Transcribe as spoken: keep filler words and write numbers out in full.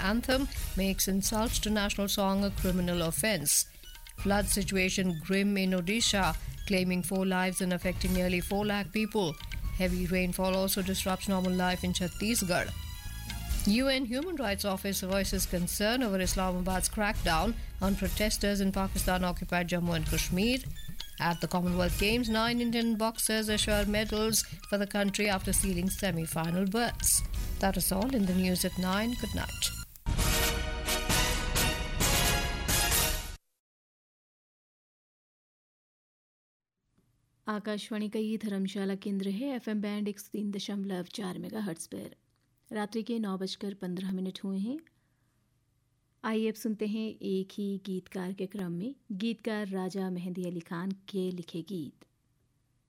anthem makes insult to national song a criminal offence. Flood situation grim in Odisha, claiming four lives and affecting nearly four lakh people. Heavy rainfall also disrupts normal life in Chhattisgarh. U N Human Rights Office voices concern over Islamabad's crackdown on protesters in Pakistan-occupied Jammu and Kashmir. At the Commonwealth Games, nine Indian boxers assure medals for the country after sealing semi-final berths. That is all in the news at nine. Good night. Akashvani का ये धर्मशाला केंद्र है। FM band एक सौ तीन दशमलव चार mega hertz पर रात्रि के नौ बजकर पंद्रह मिनट हुए हैं। आइए अब सुनते हैं एक ही गीतकार के क्रम में गीतकार राजा मेहंदी अली खान के लिखे गीत।